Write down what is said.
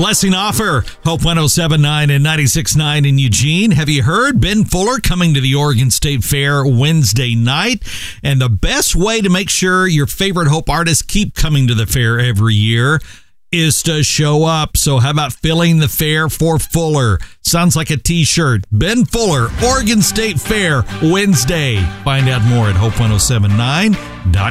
Blessing offer, Hope 107.9 and 96.9 in Eugene. Have you heard? Ben Fuller coming to the Oregon State Fair Wednesday night. And the best way to make sure your favorite Hope artists keep coming to the fair every year is to show up. So how about filling the fair for Fuller? Sounds like a t-shirt. Ben Fuller, Oregon State Fair, Wednesday. Find out more at hope1079.com.